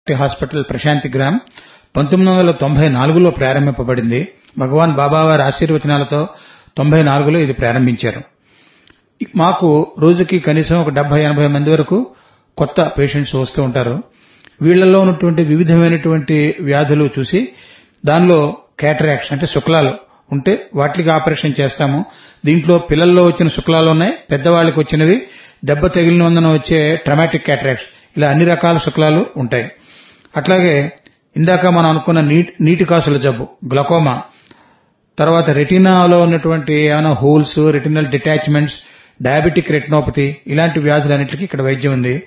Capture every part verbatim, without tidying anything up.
Hospital Prashanti gram పంతొమ్మిది వందల తొంభై నాలుగులో ప్రారంభింపబడింది. భగవాన్ బాబావారి ఆశీర్వచనాలతో తొంభై నాలుగులో ఇది ప్రారంభించారు. మాకు రోజుకి కనీసం ఒక డెబ్బై ఎనభై మంది వరకు కొత్త పేషెంట్స్ వస్తూ ఉంటారు. వీళ్లలో ఉన్నటువంటి వివిధమైనటువంటి వ్యాధులు చూసి దానిలో క్యాటరాక్ట్స్ అంటే శుక్లాలు ఉంటే వాటికి ఆపరేషన్ చేస్తాము. దీంట్లో పిల్లల్లో వచ్చిన శుక్లాలు ఉన్నాయి, పెద్దవాళ్లకు వచ్చినవి దెబ్బ తగిలినందున వచ్చే ట్రమాటిక్ క్యాటరాక్ట్స్, ఇలా అన్ని రకాల శుక్లాలు ఉంటాయి. అట్లాగే ఇందాక మనం అనుకున్న నీటి కాసుల జబ్బు గ్లకోమా, తర్వాత రెటీనాలో ఉన్నటువంటి ఏమైనా holes, retinal detachments, diabetic retinopathy, ఇలాంటి వ్యాధులన్నింటికి ఇక్కడ వైద్యం ఉంది.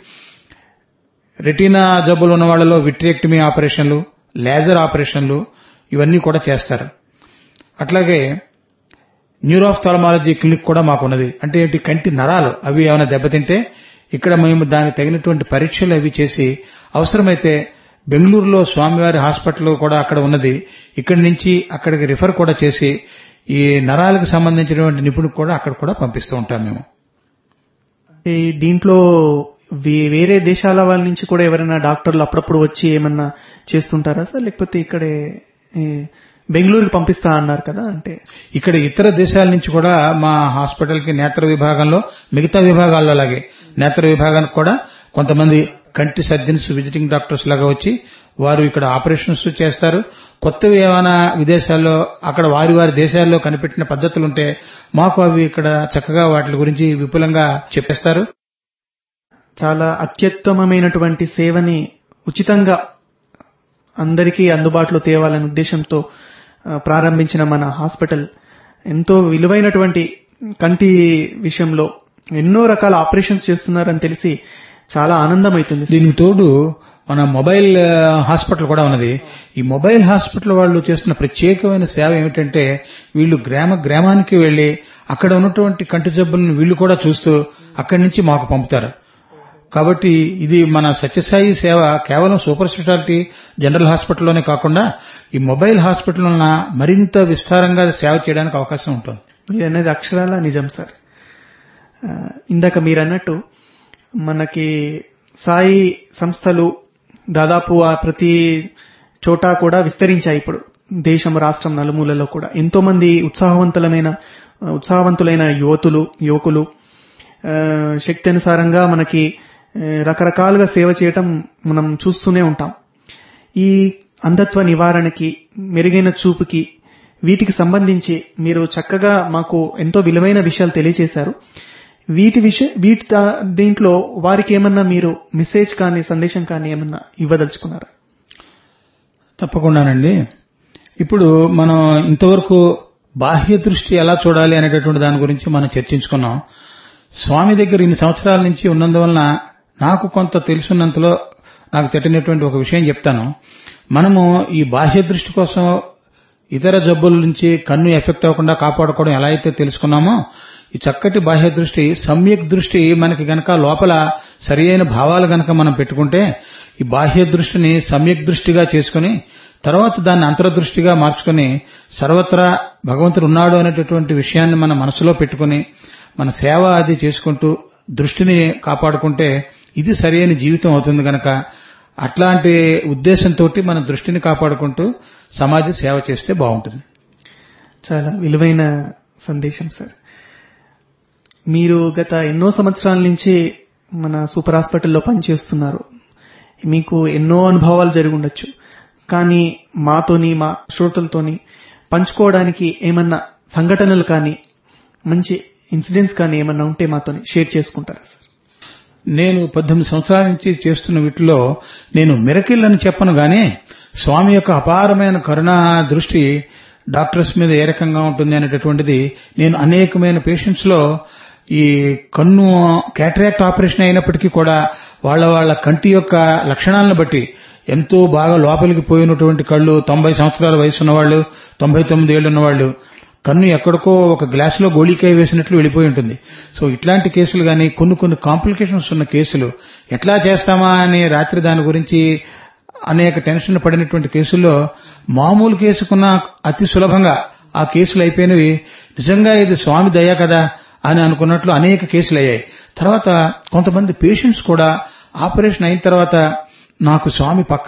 రెటీనా జబ్బులు ఉన్న వాళ్లలో విట్రియాక్టమీ ఆపరేషన్లు, లేజర్ ఆపరేషన్లు ఇవన్నీ కూడా చేస్తారు. అట్లాగే న్యూరోఫ్థాల్మాలజీ క్లినిక్ కూడా మాకున్నది. అంటే ఏంటి, కంటి నరాలు అవి ఏమైనా దెబ్బతింటే ఇక్కడ మేము దానికి తగినటువంటి పరీక్షలు అవి చేసి అవసరమైతే బెంగళూరులో స్వామివారి హాస్పిటల్ కూడా అక్కడ ఉన్నది, ఇక్కడి నుంచి అక్కడికి రిఫర్ కూడా చేసి ఈ నరాలకు సంబంధించినటువంటి నిపుణులకు కూడా అక్కడ కూడా పంపిస్తూ ఉంటాం మేము. దీంట్లో వేరే దేశాల వాళ్ళ నుంచి కూడా ఎవరైనా డాక్టర్లు అప్పుడప్పుడు వచ్చి ఏమన్నా చేస్తుంటారా సార్, లేకపోతే ఇక్కడే బెంగళూరుకి పంపిస్తా అన్నారు కదా, అంటే ఇక్కడ ఇతర దేశాల నుంచి కూడా మా హాస్పిటల్ కి నేత్ర విభాగంలో మిగతా విభాగాల్లో అలాగే నేత్ర విభాగానికి కూడా కొంతమంది కంటి సర్జన్స్, విజిటింగ్ డాక్టర్స్ లాగా వచ్చి వారు ఇక్కడ ఆపరేషన్స్ చేస్తారు. కొత్తవి ఏమైనా విదేశాల్లో అక్కడ వారి వారి దేశాల్లో కనిపెట్టిన పద్ధతులుంటే మాకు అవి ఇక్కడ చక్కగా వాటి గురించి విపులంగా చెప్పేస్తారు. చాలా అత్యుత్తమమైనటువంటి సేవని ఉచితంగా అందరికీ అందుబాటులో తేవాలనే ఉద్దేశంతో ప్రారంభించిన మన హాస్పిటల్ ఎంతో విలువైనటువంటి కంటి విషయంలో ఎన్నో రకాల ఆపరేషన్స్ చేస్తున్నారని తెలిసి చాలా ఆనందం అవుతుంది. దీనికి తోడు మన మొబైల్ హాస్పిటల్ కూడా ఉన్నది. ఈ మొబైల్ హాస్పిటల్ వాళ్ళు చేస్తున్న ప్రత్యేకమైన సేవ ఏమిటంటే వీళ్ళు గ్రామ గ్రామానికి వెళ్లి అక్కడ ఉన్నటువంటి కంటి జబ్బులను వీళ్ళు కూడా చూస్తూ అక్కడి నుంచి మాకు పంపుతారు. కాబట్టి ఇది మన సత్యసాయి సేవ కేవలం సూపర్ స్పెషాలిటీ జనరల్ హాస్పిటల్లోనే కాకుండా ఈ మొబైల్ హాస్పిటల్ మరింత విస్తారంగా సేవ చేయడానికి అవకాశం ఉంటుంది. మీరు అనేది అక్షరాల నిజం సార్. ఇందాక మీరు అన్నట్టు మనకి సాయి సంస్థలు దాదాపు ప్రతి చోటా కూడా విస్తరించాయి. ఇప్పుడు దేశం, రాష్ట్రం నలుమూలలో కూడా ఎంతో మంది ఉత్సాహవంతులమైన ఉత్సాహవంతులైన యువతులు యువకులు శక్తి అనుసారంగా మనకి రకరకాలుగా సేవ చేయటం మనం చూస్తూనే ఉంటాం. ఈ అంధత్వ నివారణకి, మెరుగైన చూపుకి, వీటికి సంబంధించి మీరు చక్కగా మాకు ఎంతో విలువైన విషయాలు తెలియజేశారు. వీటి విషయ వీటి దీంట్లో వారికి ఏమన్నా మీరు మెసేజ్ కానీ సందేశం కానీ ఏమన్నా ఇవ్వదలుచుకున్నారా? తప్పకుండానండి. ఇప్పుడు మనం ఇంతవరకు బాహ్య దృష్టి ఎలా చూడాలి అనేటటువంటి దాని గురించి మనం చర్చించుకున్నాం. స్వామి దగ్గర ఇన్ని సంవత్సరాల నుంచి ఉన్నందువలన నాకు కొంత తెలుసున్నంతలో నాకు తెలియనటువంటి ఒక విషయం చెప్తాను. మనము ఈ బాహ్య దృష్టి కోసం ఇతర జబ్బుల నుంచి కన్ను ఎఫెక్ట్ అవ్వకుండా కాపాడుకోవడం ఎలా అయితే తెలుసుకున్నామో, ఈ చక్కటి బాహ్య దృష్టి సమ్యక్ దృష్టి మనకి గనక లోపల సరి అయిన భావాలు గనక మనం పెట్టుకుంటే ఈ బాహ్య దృష్టిని సమ్యక్ దృష్టిగా చేసుకుని తర్వాత దాన్ని అంతర్దృష్టిగా మార్చుకుని సర్వత్రా భగవంతుడు ఉన్నాడు అనేటటువంటి విషయాన్ని మన మనసులో పెట్టుకుని మన సేవ అది చేసుకుంటూ దృష్టిని కాపాడుకుంటే ఇది సరైన జీవితం అవుతుంది గనక అట్లాంటి ఉద్దేశంతో మన దృష్టిని కాపాడుకుంటూ సమాజ సేవ చేస్తే బాగుంటుంది. చాలా విలువైన సందేశం సార్. మీరు గత ఎన్నో సంవత్సరాల నుంచి మన సూపర్ హాస్పిటల్లో పనిచేస్తున్నారు. మీకు ఎన్నో అనుభవాలు జరిగి ఉండొచ్చు. కానీ మాతోని, మా శ్రోతలతోని పంచుకోవడానికి ఏమన్నా సంఘటనలు కానీ మంచి ఇన్సిడెంట్స్ కానీ ఏమన్నా ఉంటే మాతోని షేర్ చేసుకుంటారా సార్? నేను పద్దెనిమిది సంవత్సరాల నుంచి చేస్తున్న వీటిలో నేను మిరకిల్ అని చెప్పను గానీ స్వామి యొక్క అపారమైన కరుణా దృష్టి డాక్టర్స్ మీద ఏ రకంగా ఉంటుంది అనేటటువంటిది నేను అనేకమైన పేషెంట్స్ లో ఈ కన్ను క్యాటరాక్ట్ ఆపరేషన్ అయినప్పటికీ కూడా వాళ్ల వాళ్ల కంటి యొక్క లక్షణాలను బట్టి ఎంతో బాగా లోపలికి పోయినటువంటి కళ్ళు, తొంభై సంవత్సరాల వయసు ఉన్నవాళ్లు, తొంభై తొమ్మిది ఏళ్లు ఉన్నవాళ్లు, కన్ను ఎక్కడికో ఒక గ్లాసులో గోళీకాయ వేసినట్లు వెళ్లిపోయి ఉంటుంది. సో ఇట్లాంటి కేసులు గానీ కొన్ని కొన్ని కాంప్లికేషన్స్ ఉన్న కేసులు ఎట్లా చేస్తామా అని రాత్రి దాని గురించి అనేక టెన్షన్ పడినటువంటి కేసుల్లో మామూలు కేసుకున్న అతి సులభంగా ఆ కేసులు అయిపోయినవి నిజంగా ఇది స్వామి దయ కదా అని అనుకున్నట్లు అనేక కేసులు అయ్యాయి. తర్వాత కొంతమంది పేషెంట్స్ కూడా ఆపరేషన్ అయిన తర్వాత నాకు స్వామి పక్క